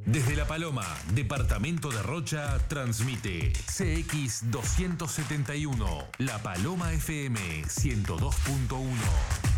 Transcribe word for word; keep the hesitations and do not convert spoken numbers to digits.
Desde La Paloma, departamento de Rocha, transmite C X doscientos setenta y uno, La Paloma F M ciento dos punto uno.